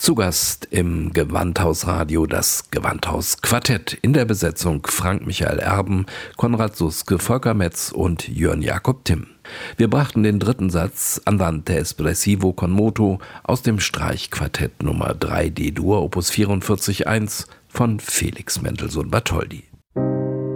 Zu Gast im Gewandhausradio das Gewandhaus-Quartett in der Besetzung Frank Michael Erben, Konrad Suske, Volker Metz und Jörn Jakob Timm. Wir brachten den dritten Satz Andante espressivo con moto aus dem Streichquartett Nummer 3 D-Dur Opus 44.1 von Felix Mendelssohn Bartholdy.